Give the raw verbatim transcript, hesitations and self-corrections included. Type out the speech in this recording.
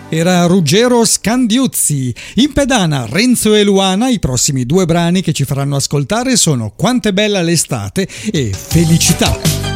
Era Ruggero Scandiuzzi. In pedana Renzo e Luana. I prossimi due brani che ci faranno ascoltare sono Quant'è bella l'estate e Felicità.